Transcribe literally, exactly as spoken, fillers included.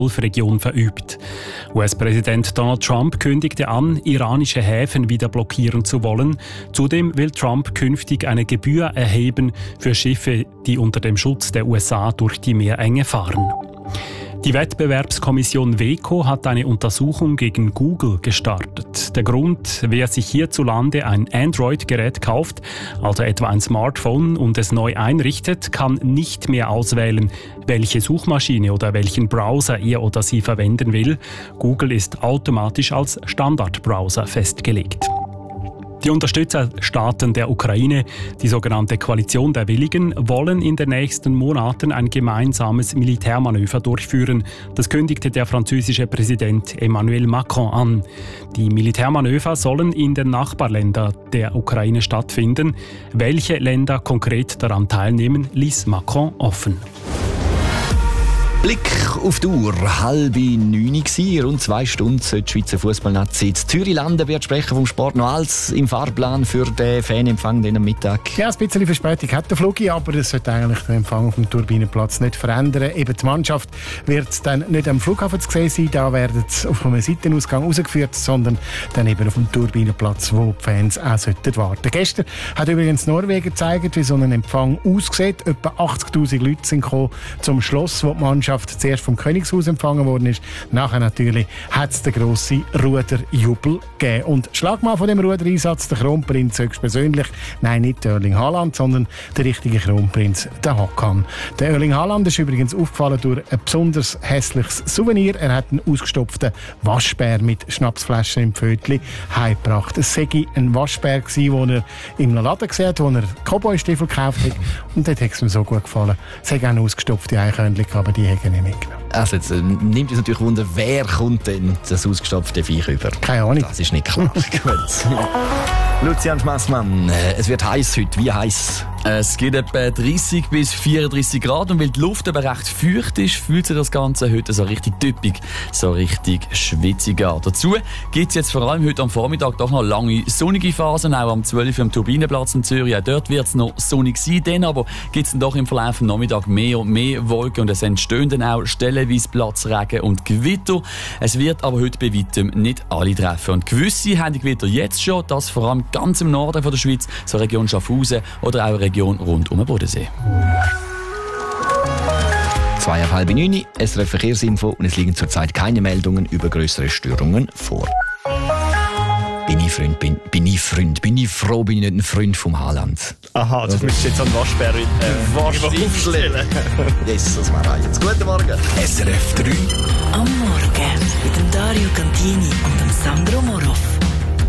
Region verübt. U S-Präsident Donald Trump kündigte an, iranische Häfen wieder blockieren zu wollen. Zudem will Trump künftig eine Gebühr erheben für Schiffe, die unter dem Schutz der U S A durch die Meerenge fahren. Die Wettbewerbskommission WECO hat eine Untersuchung gegen Google gestartet. Der Grund, wer sich hierzulande ein Android-Gerät kauft, also etwa ein Smartphone, und es neu einrichtet, kann nicht mehr auswählen, welche Suchmaschine oder welchen Browser er oder sie verwenden will. Google ist automatisch als Standardbrowser festgelegt. Die Unterstützerstaaten der Ukraine, die sogenannte Koalition der Willigen, wollen in den nächsten Monaten ein gemeinsames Militärmanöver durchführen. Das kündigte der französische Präsident Emmanuel Macron an. Die Militärmanöver sollen in den Nachbarländern der Ukraine stattfinden. Welche Länder konkret daran teilnehmen, ließ Macron offen. Blick auf die Uhr, halb neun Uhr, rund zwei Stunden sollte die Schweizer Fußballnazi in Zürich landen. Wird sprechen vom Sport noch alles im Fahrplan für den Fanempfang am Mittag. Ja, ein bisschen Verspätung hat der Flugi, aber das sollte eigentlich den Empfang auf dem Turbinenplatz nicht verändern. Eben die Mannschaft wird dann nicht am Flughafen zu sehen sein, da werden sie auf einem Seitenausgang rausgeführt, sondern dann eben auf dem Turbinenplatz, wo die Fans auch sollten warten. Gestern hat übrigens Norwegen gezeigt, wie so ein Empfang aussieht. Etwa achtzigtausend Leute sind gekommen zum Schloss, wo die Mannschaft zuerst vom Königshaus empfangen worden ist. Nachher natürlich hat es den grossen Ruderjubel gegeben. Und Schlagmann von dem Rudereinsatz, der Kronprinz höchstpersönlich, nein, nicht der Erling Haaland, sondern der richtige Kronprinz, der Hakan. Der Erling Haaland ist übrigens aufgefallen durch ein besonders hässliches Souvenir. Er hat einen ausgestopften Waschbär mit Schnapsflaschen im Pfötchen heimgebracht. Es sei ein Waschbär gewesen, den er im Laden gesehen hat, wo er Cowboy-Stiefel gekauft hat. Und dort hat es ihm so gut gefallen. Es hat auch eine ausgestopfte Eichhörnchen, aber die hat er nicht mitgenommen. Also jetzt äh, nimmt uns natürlich Wunder, wer kommt denn das ausgestopfte Viech über? Keine Ahnung. Das ist nicht klar. Lucian Schmassmann, äh, es wird heiß heute. Wie heiß? Es gibt etwa dreißig bis vierunddreißig Grad und weil die Luft aber recht feucht ist, fühlt sich das Ganze heute so richtig typisch, so richtig schwitzig an. Dazu gibt es jetzt vor allem heute am Vormittag doch noch lange sonnige Phasen, auch am zwölf Uhr am Turbinenplatz in Zürich. Auch dort wird es noch sonnig sein, dann aber gibt es dann doch im Verlauf des Nachmittags mehr und mehr Wolken und es entstehen dann auch stellenweise Platzregen und Gewitter. Es wird aber heute bei weitem nicht alle treffen. Und gewisse haben die Gewitter jetzt schon, das vor allem ganz im Norden von der Schweiz, so Region Schaffhausen oder auch Region rund um den Bodensee. Zwei auf halb neun, S R F Verkehrsinfo und es liegen zurzeit keine Meldungen über größere Störungen vor. Bin ich Freund, bin, bin ich Freund, bin ich froh, bin ich nicht ein Freund vom Haaland. Aha, das müsstest du jetzt an Waschbär äh, Waschbär aufstellen. Jesus Maria. Guten Morgen. S R F drei. Am Morgen mit dem Dario Cantini und dem Sam